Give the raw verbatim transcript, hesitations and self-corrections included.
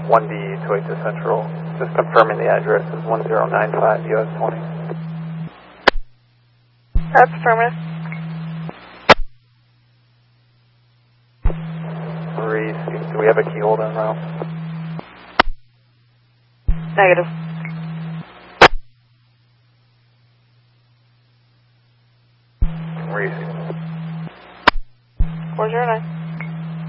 one D Toyota Central. Just confirming the address is one zero nine five U S twenty. That's affirmative. Three, do we have a key holder en route? Negative. Three. four zero nine.